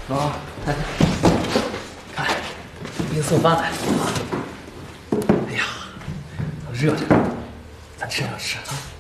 喏，来，看，给你送饭来啊！哎呀，都热着呢，咱吃点吃啊。